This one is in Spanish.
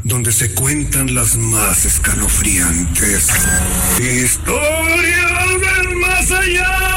donde se cuentan las más escalofriantes historias del más allá.